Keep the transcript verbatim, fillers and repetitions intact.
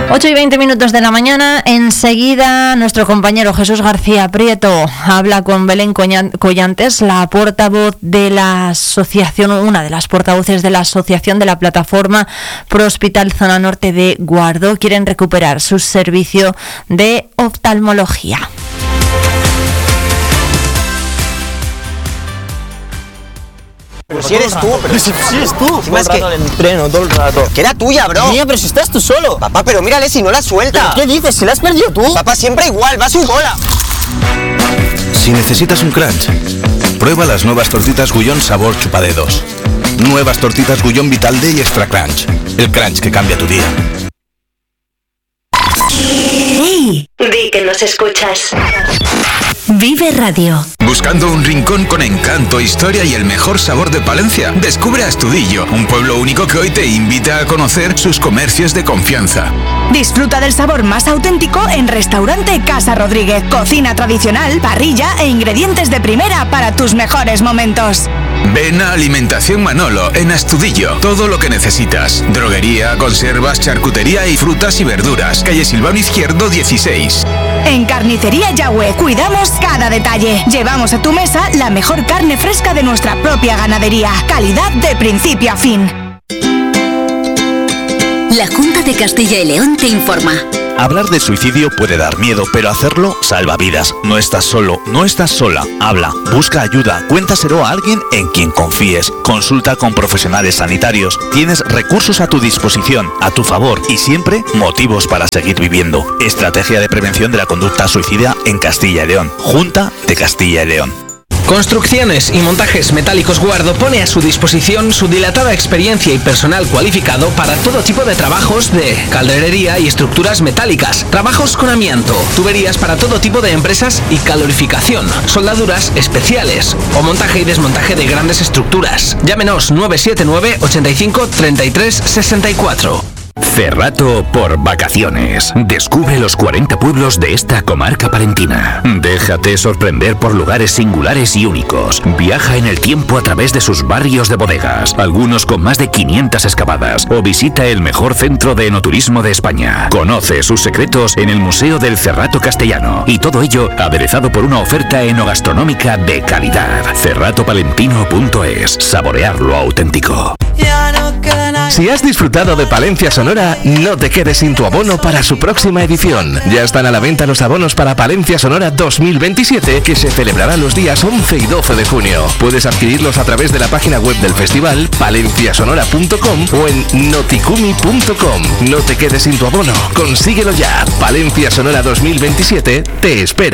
ocho y veinte minutos de la mañana. Enseguida nuestro compañero Jesús García Prieto habla con Belén Collantes, la portavoz de la asociación, una de las portavoces de la asociación de la plataforma Pro Hospital Zona Norte de Guardo. Quieren recuperar su servicio de oftalmología. Pero si eres tú, pero si, si eres tú. Si más que el entreno todo el rato. Que era tuya, bro. Mía, pero si estás tú solo. Papá, pero mírale si no la suelta. ¿Pero qué dices? Si la has perdido tú. Papá, siempre igual, va a su bola. Si necesitas un crunch, prueba las nuevas tortitas Gullón sabor chupadedos. Nuevas tortitas Gullón Vital D y Extra Crunch. El crunch que cambia tu día. ¡Hey! Di que nos escuchas. Vive Radio. Buscando un rincón con encanto, historia y el mejor sabor de Palencia. Descubre Astudillo, un pueblo único que hoy te invita a conocer sus comercios de confianza. Disfruta del sabor más auténtico en Restaurante Casa Rodríguez. Cocina tradicional, parrilla e ingredientes de primera para tus mejores momentos. Ven a Alimentación Manolo en Astudillo. Todo lo que necesitas. Droguería, conservas, charcutería y frutas y verduras. Calle Silvano Izquierdo dieciséis. En Carnicería Yahweh cuidamos cada detalle. Llevamos a tu mesa la mejor carne fresca de nuestra propia ganadería. Calidad de principio a fin. La Junta de Castilla y León te informa. Hablar de suicidio puede dar miedo, pero hacerlo salva vidas. No estás solo, no estás sola. Habla, busca ayuda, cuéntaselo a alguien en quien confíes. Consulta con profesionales sanitarios. Tienes recursos a tu disposición, a tu favor y siempre motivos para seguir viviendo. Estrategia de prevención de la conducta suicida en Castilla y León. Junta de Castilla y León. Construcciones y Montajes Metálicos Guardo pone a su disposición su dilatada experiencia y personal cualificado para todo tipo de trabajos de calderería y estructuras metálicas, trabajos con amianto, tuberías para todo tipo de empresas y calorificación, soldaduras especiales o montaje y desmontaje de grandes estructuras. Llámenos nueve siete nueve, ochenta y cinco, treinta y tres, sesenta y cuatro. Cerrato por vacaciones. Descubre los cuarenta pueblos de esta comarca palentina. Déjate sorprender por lugares singulares y únicos. Viaja en el tiempo a través de sus barrios de bodegas, algunos con más de quinientas excavadas, o visita el mejor centro de enoturismo de España. Conoce sus secretos en el Museo del Cerrato Castellano, y todo ello aderezado por una oferta enogastronómica de calidad. cerrato palentino punto es. Saborear lo auténtico. Si has disfrutado de Palencia Sonora, no te quedes sin tu abono para su próxima edición. Ya están a la venta los abonos para Palencia Sonora dos mil veintisiete, que se celebrará los días once y doce de junio. Puedes adquirirlos a través de la página web del festival, palencia sonora punto com, o en noticumi punto com. No te quedes sin tu abono, consíguelo ya. Palencia Sonora dos mil veintisiete te espera.